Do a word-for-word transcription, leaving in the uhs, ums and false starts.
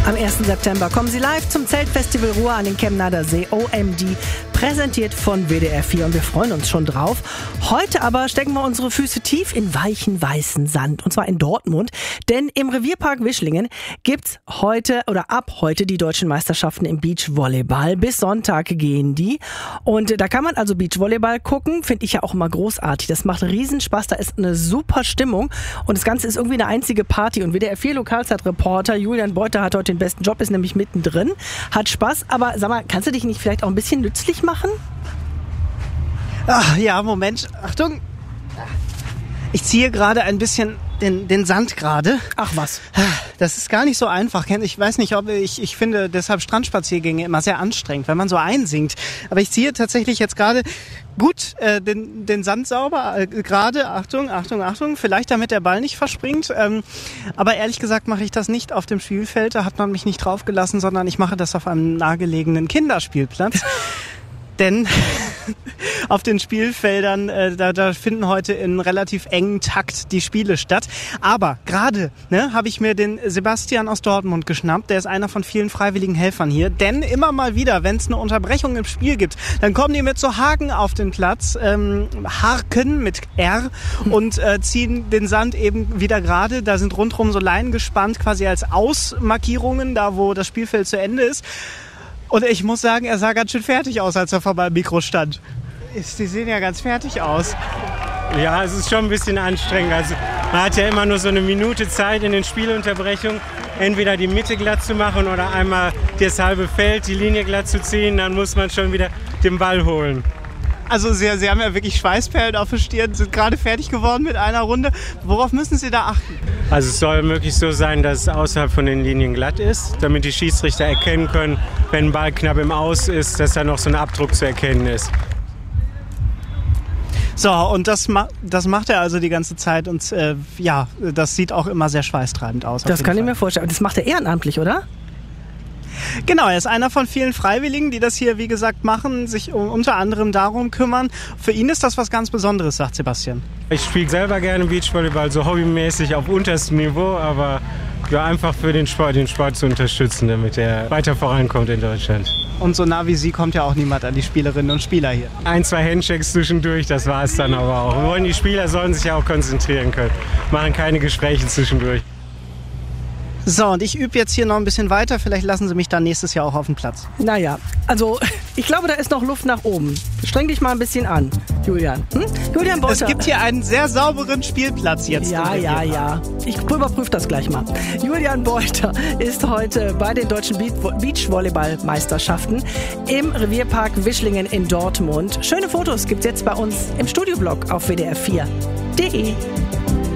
Am ersten September kommen sie live zum Zeltfestival Ruhr an den Chemnader See, O M D, präsentiert von W D R vier und wir freuen uns schon drauf. Heute aber stecken wir unsere Füße tief in weichen, weißen Sand und zwar in Dortmund, denn im Revierpark Wischlingen gibt's heute oder ab heute die deutschen Meisterschaften im Beachvolleyball. Bis Sonntag gehen die und da kann man also Beachvolleyball gucken, finde ich ja auch immer großartig. Das macht riesen Spaß, da ist eine super Stimmung und das Ganze ist irgendwie eine einzige Party und W D R vier Lokalzeitreporter Julian Beuter hat heute den besten Job, ist nämlich mittendrin, hat Spaß, aber sag mal, kannst du dich nicht vielleicht auch ein bisschen nützlich machen? Ach, ja, Moment, Achtung. Ich ziehe gerade ein bisschen den, den Sand gerade. Ach was. Das ist gar nicht so einfach. Ich weiß nicht, ob ich, ich finde deshalb Strandspaziergänge immer sehr anstrengend, weil man so einsinkt. Aber ich ziehe tatsächlich jetzt gerade gut äh, den, den Sand sauber, äh, gerade, Achtung, Achtung, Achtung, vielleicht damit der Ball nicht verspringt. Ähm, aber ehrlich gesagt mache ich das nicht auf dem Spielfeld, da hat man mich nicht draufgelassen, sondern ich mache das auf einem nahegelegenen Kinderspielplatz. Denn auf den Spielfeldern, äh, da, da finden heute in relativ engen Takt die Spiele statt. Aber gerade ne, habe ich mir den Sebastian aus Dortmund geschnappt. Der ist einer von vielen freiwilligen Helfern hier. Denn immer mal wieder, wenn es eine Unterbrechung im Spiel gibt, dann kommen die mit so Haken auf den Platz, ähm, Harken mit R und äh, ziehen den Sand eben wieder gerade. Da sind rundherum so Leinen gespannt, quasi als Ausmarkierungen, da wo das Spielfeld zu Ende ist. Und ich muss sagen, er sah ganz schön fertig aus, als er vor meinem Mikro stand. Die sehen ja ganz fertig aus. Ja, es ist schon ein bisschen anstrengend. Also, man hat ja immer nur so eine Minute Zeit in den Spielunterbrechungen, entweder die Mitte glatt zu machen oder einmal das halbe Feld, die Linie glatt zu ziehen. Dann muss man schon wieder den Ball holen. Also Sie, Sie haben ja wirklich Schweißperlen auf der Stirn, sind gerade fertig geworden mit einer Runde. Worauf müssen Sie da achten? Also es soll möglichst so sein, dass es außerhalb von den Linien glatt ist, damit die Schiedsrichter erkennen können, wenn ein Ball knapp im Aus ist, dass da noch so ein Abdruck zu erkennen ist. So, und das, ma- das macht er also die ganze Zeit und äh, ja, das sieht auch immer sehr schweißtreibend aus. Das kann ich mir vorstellen. Aber das macht er ehrenamtlich, oder? Genau, er ist einer von vielen Freiwilligen, die das hier, wie gesagt, machen, sich um, unter anderem darum kümmern. Für ihn ist das was ganz Besonderes, sagt Sebastian. Ich spiele selber gerne Beachvolleyball, so hobbymäßig auf unterstem Niveau, aber ja, einfach für den Sport, den Sport zu unterstützen, damit er weiter vorankommt in Deutschland. Und so nah wie Sie kommt ja auch niemand an die Spielerinnen und Spieler hier. Ein, zwei Handshakes zwischendurch, das war es dann aber auch. Wir wollen, die Spieler sollen sich ja auch konzentrieren können, machen keine Gespräche zwischendurch. So, und ich übe jetzt hier noch ein bisschen weiter. Vielleicht lassen Sie mich dann nächstes Jahr auch auf den Platz. Naja, also ich glaube, da ist noch Luft nach oben. Streng dich mal ein bisschen an, Julian. Hm? Julian Beuter. Es gibt hier einen sehr sauberen Spielplatz jetzt. Ja, ja, ja. Ich überprüfe das gleich mal. Julian Beuter ist heute bei den deutschen Beachvolleyball-Meisterschaften im Revierpark Wischlingen in Dortmund. Schöne Fotos gibt's jetzt bei uns im Studioblog auf W D R vier punkt de.